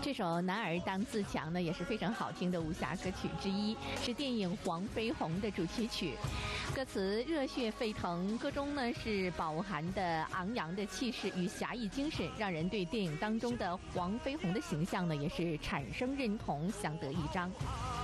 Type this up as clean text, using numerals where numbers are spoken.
这首《男儿当自强》呢，也是非常好听的武侠歌曲之一，是电影《黄飞鸿》的主题曲。歌词热血沸腾，歌中呢是饱含的昂扬的气势与侠义精神，让人对电影当中的黄飞鸿的形象呢也是产生认同，相得益彰。